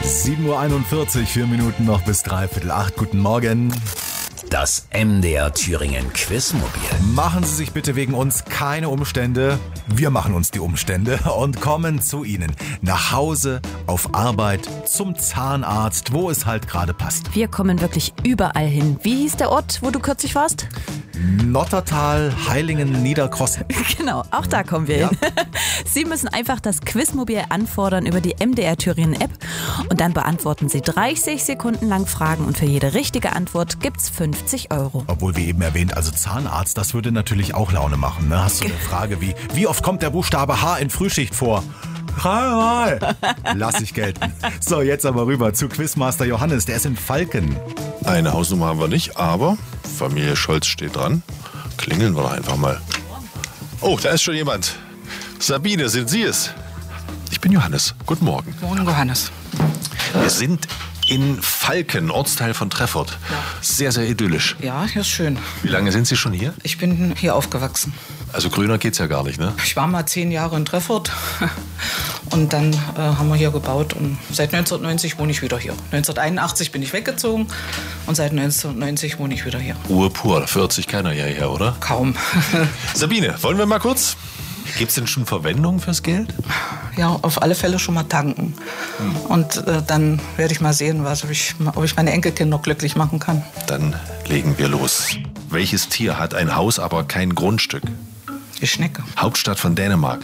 7:41 Uhr, 4 Minuten noch bis 7:45. Guten Morgen. Das MDR Thüringen Quizmobil. Machen Sie sich bitte wegen uns keine Umstände. Wir machen uns die Umstände und kommen zu Ihnen. Nach Hause, auf Arbeit, zum Zahnarzt, wo es halt gerade passt. Wir kommen wirklich überall hin. Wie hieß der Ort, wo du kürzlich warst? Nottertal, Heilingen, Niederkrossen. Genau, auch da kommen wir hin. Sie müssen einfach das Quizmobil anfordern über die MDR Thüringen App und dann beantworten Sie 30 Sekunden lang Fragen und für jede richtige Antwort gibt's 50 €. Obwohl, wie eben erwähnt, also Zahnarzt, das würde natürlich auch Laune machen. Ne? Hast du eine Frage wie oft kommt der Buchstabe H in Frühschicht vor? Dreimal. Lass ich gelten. So, jetzt aber rüber zu Quizmaster Johannes, der ist in Falken. Eine Hausnummer haben wir nicht, aber Familie Scholz steht dran. Klingeln wir doch einfach mal. Oh, da ist schon jemand. Sabine, sind Sie es? Ich bin Johannes. Guten Morgen. Morgen, Johannes. Wir sind in Falken, Ortsteil von Treffort. Sehr, sehr idyllisch. Ja, hier ist schön. Wie lange sind Sie schon hier? Ich bin hier aufgewachsen. Also grüner geht's ja gar nicht, ne? Ich war mal 10 Jahre in Treffort und dann haben wir hier gebaut und seit 1990 wohne ich wieder hier. 1981 bin ich weggezogen und seit 1990 wohne ich wieder hier. Ruhe pur, da verirrt sich keiner hierher, oder? Kaum. Sabine, wollen wir mal kurz? Gibt's denn schon Verwendung fürs Geld? Ja, auf alle Fälle schon mal tanken. Und dann werde ich mal sehen, ob ich meine Enkelkinder glücklich machen kann. Dann legen wir los. Welches Tier hat ein Haus, aber kein Grundstück? Die Schnecke. Hauptstadt von Dänemark.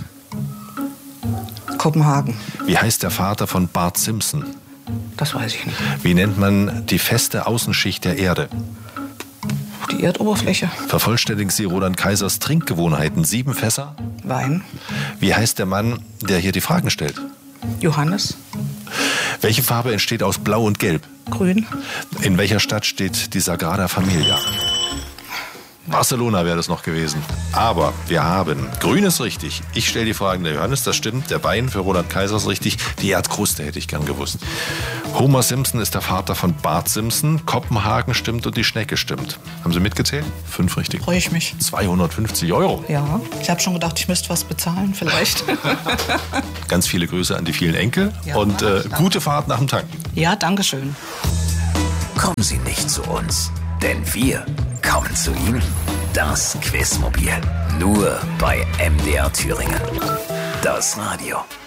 Kopenhagen. Wie heißt der Vater von Bart Simpson? Das weiß ich nicht. Wie nennt man die feste Außenschicht der Erde? Die Erdoberfläche. Vervollständigen Sie Roland Kaisers Trinkgewohnheiten. 7 Fässer? Wein. Wie heißt der Mann, der hier die Fragen stellt? Johannes. Welche Farbe entsteht aus Blau und Gelb? Grün. In welcher Stadt steht die Sagrada Familia? Barcelona wäre das noch gewesen. Aber wir haben, grün ist richtig. Ich stelle die Fragen, der Johannes, das stimmt. Der Wein für Roland Kaiser ist richtig. Die Erdkruste hätte ich gern gewusst. Homer Simpson ist der Vater von Bart Simpson. Kopenhagen stimmt und die Schnecke stimmt. Haben Sie mitgezählt? 5 richtig. Freue ich mich. 250 €. Ja, ich habe schon gedacht, ich müsste was bezahlen, vielleicht. Ganz viele Grüße an die vielen Enkel Ja, und gute Fahrt nach dem Tanken. Ja, danke schön. Kommen Sie nicht zu uns, denn wir kommen zu Ihnen. Das Quizmobil. Nur bei MDR Thüringen. Das Radio.